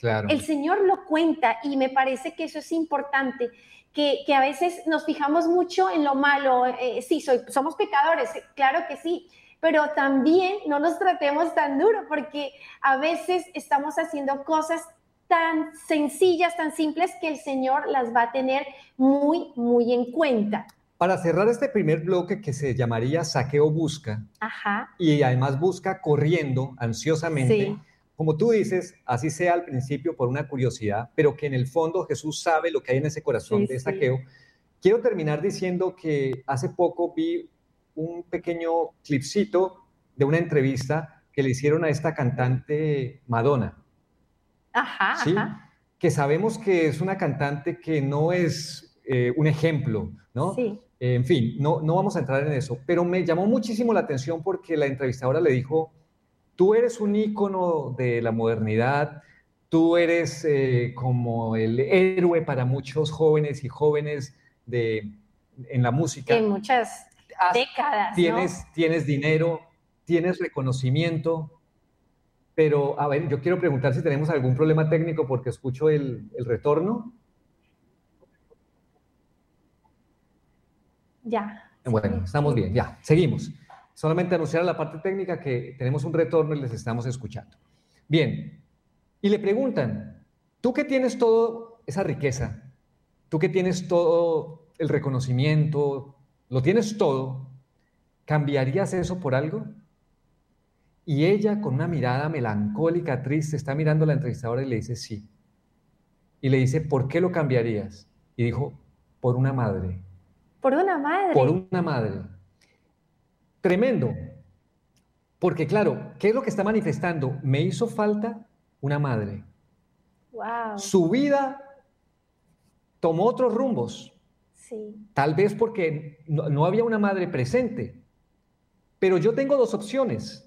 Claro. El Señor lo cuenta y me parece que eso es importante, que a veces nos fijamos mucho en lo malo. Sí, somos pecadores, claro que sí, pero también no nos tratemos tan duro, porque a veces estamos haciendo cosas tan sencillas, tan simples, que el Señor las va a tener muy, muy en cuenta. Para cerrar este primer bloque que se llamaría Zaqueo busca, Ajá. y además busca corriendo ansiosamente, Sí. como tú dices, así sea al principio por una curiosidad, pero que en el fondo Jesús sabe lo que hay en ese corazón Sí, de sí. Zaqueo. Quiero terminar diciendo que hace poco vi un pequeño clipcito de una entrevista que le hicieron a esta cantante Madonna, Ajá, ¿sí? ajá. Que sabemos que es una cantante que no es un ejemplo, ¿no? Sí. En fin, no vamos a entrar en eso, pero me llamó muchísimo la atención porque la entrevistadora le dijo: tú eres un ícono de la modernidad, tú eres como el héroe para muchos jóvenes y jóvenes en la música. En muchas décadas, ¿no? Tienes dinero, tienes reconocimiento, pero a ver, yo quiero preguntar si tenemos algún problema técnico porque escucho el retorno. Ya. Bueno, Sí, estamos sí. bien, ya, seguimos. Solamente anunciar a la parte técnica que tenemos un retorno y les estamos escuchando. Bien, y le preguntan: tú que tienes toda esa riqueza, tú que tienes todo el reconocimiento, lo tienes todo, ¿cambiarías eso por algo? Y ella, con una mirada melancólica, triste, está mirando a la entrevistadora y le dice: sí. Y le dice: ¿por qué lo cambiarías? Y dijo: por una madre. Por una madre. Por una madre. Tremendo. Porque claro, ¿qué es lo que está manifestando? Me hizo falta una madre. Wow. Su vida tomó otros rumbos, Sí. tal vez porque no había una madre presente. Pero yo tengo dos opciones: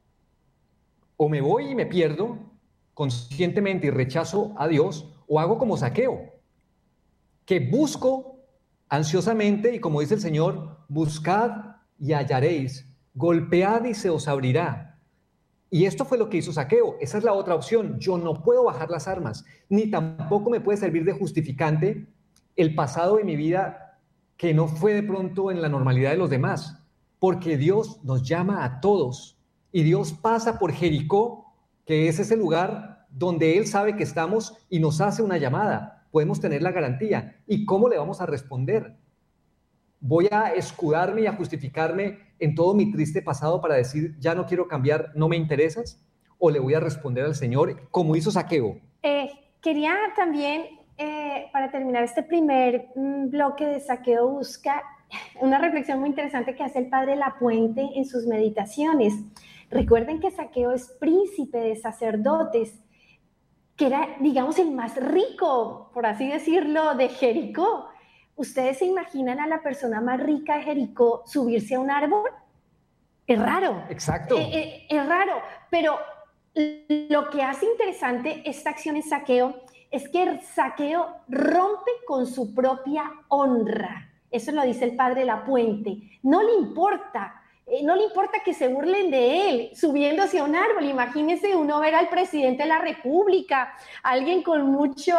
o me voy y me pierdo conscientemente y rechazo a Dios, o hago como Zaqueo, que busco ansiosamente, y como dice el Señor: buscad y hallaréis, golpead y se os abrirá. Y esto fue lo que hizo Zaqueo. Esa es la otra opción. Yo no puedo bajar las armas, ni tampoco me puede servir de justificante el pasado de mi vida que no fue de pronto en la normalidad de los demás, porque Dios nos llama a todos y Dios pasa por Jericó, que es ese lugar donde Él sabe que estamos y nos hace una llamada. Podemos tener la garantía. ¿Y cómo le vamos a responder? ¿Voy a escudarme y a justificarme en todo mi triste pasado para decir: ya no quiero cambiar, no me interesas? ¿O le voy a responder al Señor como hizo Zaqueo? Quería también, para terminar este primer bloque de Zaqueo busca, una reflexión muy interesante que hace el padre Lapuente en sus meditaciones. Recuerden que Zaqueo es príncipe de sacerdotes, que era, digamos, el más rico, por así decirlo, de Jericó. ¿Ustedes se imaginan a la persona más rica de Jericó subirse a un árbol? Es raro. Exacto. Es raro, pero lo que hace interesante esta acción en Zaqueo es que Zaqueo rompe con su propia honra. Eso lo dice el padre Lapuente. No le importa que se burlen de él subiéndose a un árbol. Imagínense uno ver al presidente de la República, alguien con mucho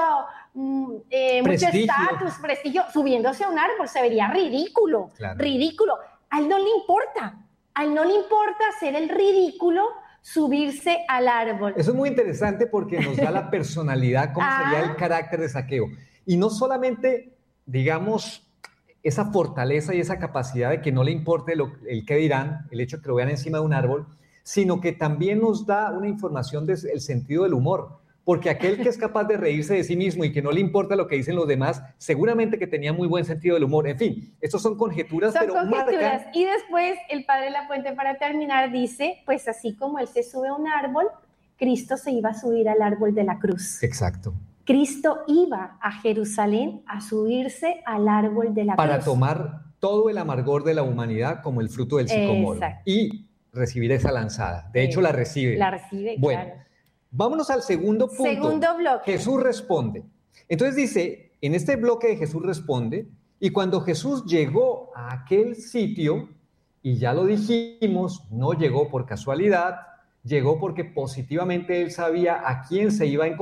estatus, prestigio, subiéndose a un árbol. Se vería ridículo, claro. Ridículo. A él no le importa. A él no le importa hacer el ridículo, subirse al árbol. Eso es muy interesante porque nos da la personalidad, cómo sería el carácter de Zaqueo. Y no solamente, digamos, esa fortaleza y esa capacidad de que no le importe el qué dirán, el hecho de que lo vean encima de un árbol, sino que también nos da una información del sentido del humor. Porque aquel que es capaz de reírse de sí mismo y que no le importa lo que dicen los demás, seguramente que tenía muy buen sentido del humor. En fin, estos son conjeturas, pero marcan. Y después el padre Lapuente, para terminar, dice, pues así como él se sube a un árbol, Cristo se iba a subir al árbol de la cruz. Exacto. Cristo iba a Jerusalén a subirse al árbol de la cruz. Para tomar todo el amargor de la humanidad como el fruto del sicómoro. Exacto. Y recibir esa lanzada. De hecho, la recibe. La recibe, bueno, claro. Vámonos al segundo punto. Segundo bloque. Jesús responde. Entonces dice, en este bloque de Jesús responde, y cuando Jesús llegó a aquel sitio, y ya lo dijimos, no llegó por casualidad, llegó porque positivamente él sabía a quién se iba a encontrar.